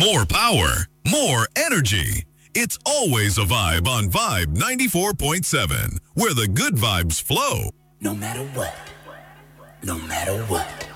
More power, more energy. It's always a vibe on Vibe 94.7, where the good vibes flow. No matter what, no matter what.